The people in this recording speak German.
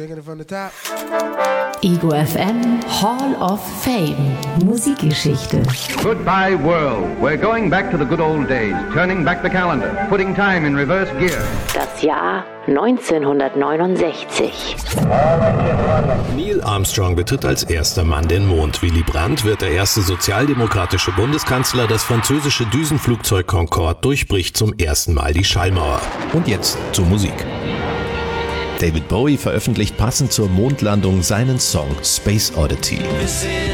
Ego FM Hall of Fame Musikgeschichte. Goodbye world. We're going back to the good old days, turning back the calendar, putting time in reverse gear. Das Jahr 1969. Neil Armstrong betritt als erster Mann den Mond. Willy Brandt wird der erste sozialdemokratische Bundeskanzler. Das französische Düsenflugzeug Concorde durchbricht zum ersten Mal die Schallmauer. Und jetzt zur Musik. David Bowie veröffentlicht passend zur Mondlandung seinen Song Space Oddity.